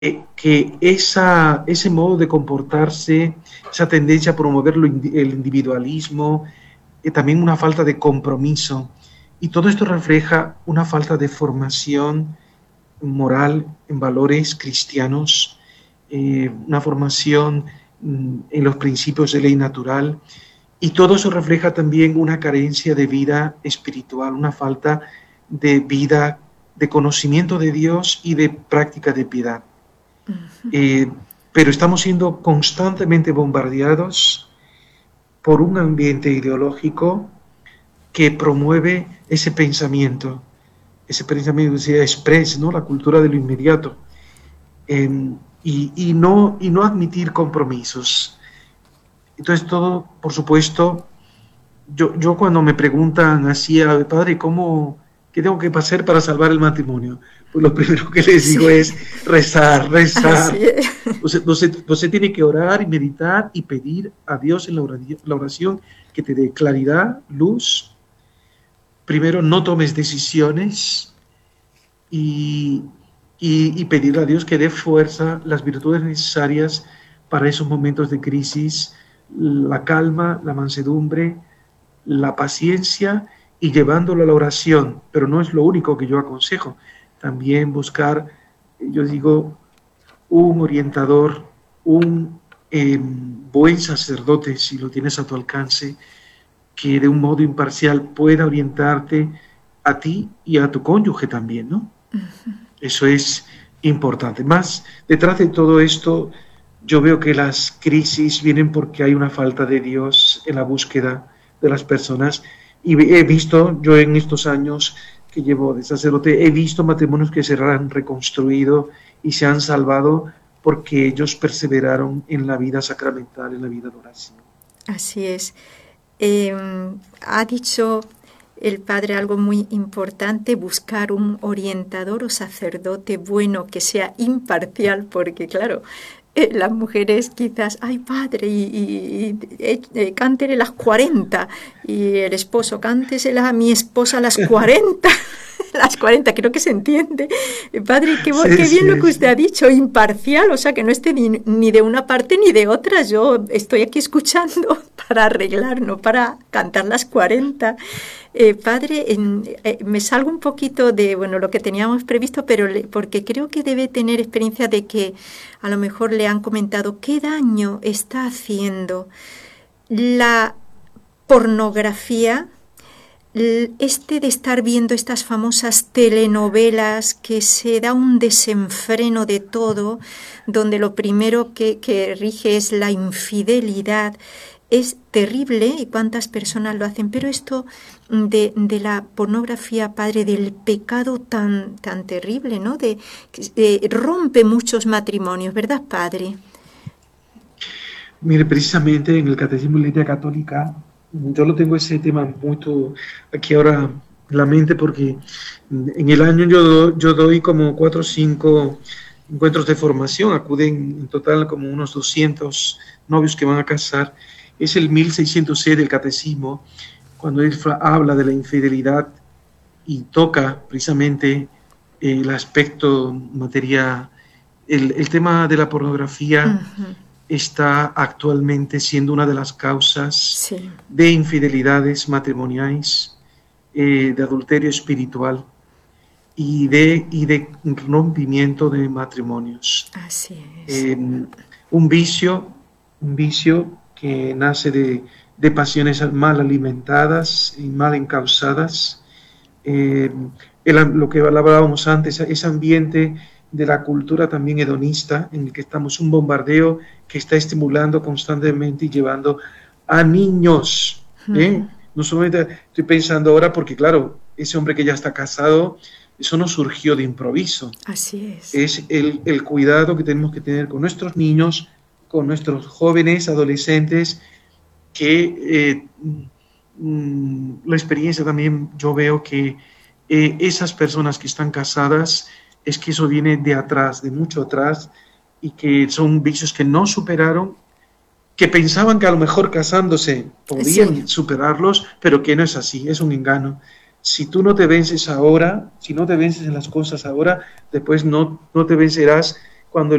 que ese modo de comportarse, esa tendencia a promover el individualismo, también una falta de compromiso, y todo esto refleja una falta de formación moral en valores cristianos, una formación en los principios de ley natural, y todo eso refleja también una carencia de vida espiritual, una falta de vida, de conocimiento de Dios y de práctica de piedad. Pero estamos siendo constantemente bombardeados por un ambiente ideológico que promueve ese pensamiento que se expresa, ¿no? La cultura de lo inmediato, y no admitir compromisos. Entonces todo, por supuesto, yo cuando me preguntan así, padre, ¿qué tengo que hacer para salvar el matrimonio? Pues lo primero que les digo es rezar. Usted tiene que orar y meditar y pedir a Dios en la oración que te dé claridad, luz. Primero, no tomes decisiones y pedirle a Dios que dé fuerza, las virtudes necesarias para esos momentos de crisis, la calma, la mansedumbre, la paciencia y llevándolo a la oración. Pero no es lo único que yo aconsejo. También buscar, yo digo, un orientador, un buen sacerdote, si lo tienes a tu alcance, que de un modo imparcial pueda orientarte a ti y a tu cónyuge también, ¿no? Uh-huh. Eso es importante. Más, detrás de todo esto, yo veo que las crisis vienen porque hay una falta de Dios en la búsqueda de las personas. Y he visto, yo en estos años que llevo de sacerdote, he visto matrimonios que se han reconstruido y se han salvado porque ellos perseveraron en la vida sacramental, en la vida de oración. Así es. Ha dicho el padre algo muy importante, buscar un orientador o sacerdote bueno que sea imparcial, porque claro, las mujeres quizás, ay padre, cántele las 40, y el esposo, cántesela a mi esposa a las 40. Las 40, creo que se entiende. Padre, qué bien lo que usted ha dicho, imparcial, o sea, que no esté ni de una parte ni de otra. Yo estoy aquí escuchando para arreglar, no para cantar las 40. Padre, me salgo un poquito de lo que teníamos previsto, pero porque creo que debe tener experiencia de que a lo mejor le han comentado qué daño está haciendo la pornografía, de estar viendo estas famosas telenovelas que se da un desenfreno de todo, donde lo primero que rige es la infidelidad. Es terrible y cuántas personas lo hacen, pero esto de la pornografía, padre, del pecado tan terrible, ¿no? Rompe muchos matrimonios, ¿verdad, padre? Mire, precisamente en el Catecismo de la Iglesia Católica, yo lo tengo ese tema mucho aquí ahora en la mente, porque en el año yo doy como 4 o 5 encuentros de formación, acuden en total como unos 200 novios que van a casar. Es el 1606 del Catecismo, cuando él habla de la infidelidad y toca precisamente el aspecto materia, el tema de la pornografía. Uh-huh. Está actualmente siendo una de las causas de infidelidades matrimoniales, de adulterio espiritual y de rompimiento de matrimonios. Así es. Un vicio que nace de pasiones mal alimentadas y mal encausadas. Lo que hablábamos antes, ese ambiente de la cultura también hedonista, en el que estamos, un bombardeo que está estimulando constantemente y llevando a niños. No solamente estoy pensando ahora porque, claro, ese hombre que ya está casado, eso no surgió de improviso. Así es. Es el cuidado que tenemos que tener con nuestros niños, con nuestros jóvenes, adolescentes, que la experiencia también, yo veo que esas personas que están casadas, es que eso viene de atrás, de mucho atrás, y que son vicios que no superaron, que pensaban que a lo mejor casándose podían superarlos, pero que no es así, es un engaño. Si tú no te vences ahora, si no te vences en las cosas ahora, después no te vencerás cuando